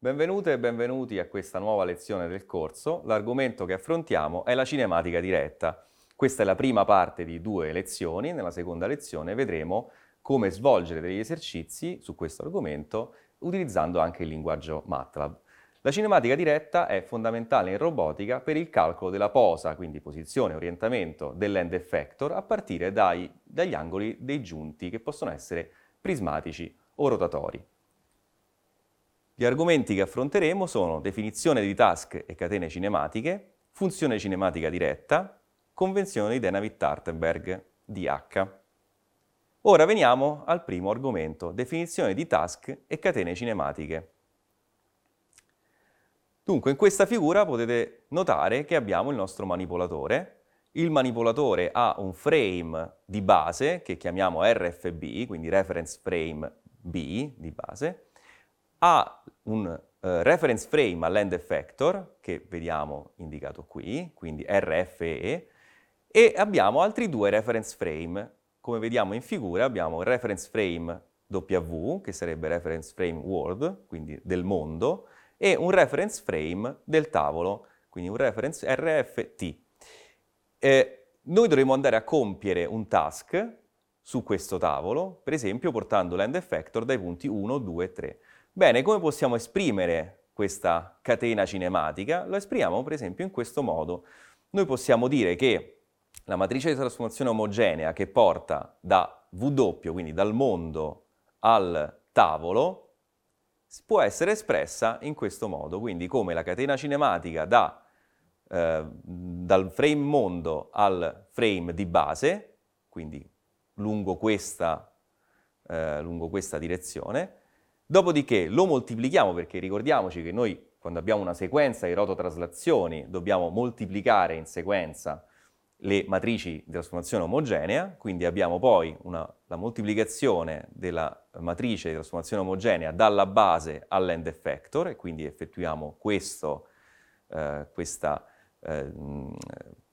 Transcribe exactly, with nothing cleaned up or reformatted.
Benvenute e benvenuti a questa nuova lezione del corso. L'argomento che affrontiamo è la cinematica diretta. Questa è la prima parte di due lezioni. Nella seconda lezione vedremo come svolgere degli esercizi su questo argomento utilizzando anche il linguaggio MATLAB. La cinematica diretta è fondamentale in robotica per il calcolo della posa, quindi posizione e orientamento dell'end effector a partire dai, dagli angoli dei giunti che possono essere prismatici o rotatori. Gli argomenti che affronteremo sono definizione di task e catene cinematiche, funzione cinematica diretta, convenzione di Dynavit-Tartenberg, D H. Ora veniamo al primo argomento, definizione di task e catene cinematiche. Dunque, in questa figura potete notare che abbiamo il nostro manipolatore. Il manipolatore ha un frame di base, che chiamiamo R F B, quindi Reference Frame B di base, ha un uh, reference frame all'end effector, che vediamo indicato qui, quindi R F E, e abbiamo altri due reference frame. Come vediamo in figura abbiamo il reference frame W, che sarebbe reference frame world, quindi del mondo, e un reference frame del tavolo, quindi un reference R F T. Eh, noi dovremo andare a compiere un task su questo tavolo, per esempio portando l'end effector dai punti uno, due, tre. Bene, come possiamo esprimere questa catena cinematica? Lo esprimiamo per esempio in questo modo. Noi possiamo dire che la matrice di trasformazione omogenea che porta da W, quindi dal mondo al tavolo, può essere espressa in questo modo, quindi come la catena cinematica da, eh, dal frame mondo al frame di base, quindi lungo questa, eh, lungo questa direzione. Dopodiché lo moltiplichiamo, perché ricordiamoci che noi quando abbiamo una sequenza di rototraslazioni dobbiamo moltiplicare in sequenza le matrici di trasformazione omogenea, quindi abbiamo poi una, la moltiplicazione della matrice di trasformazione omogenea dalla base all'end effector, e quindi effettuiamo questo, eh, questa eh,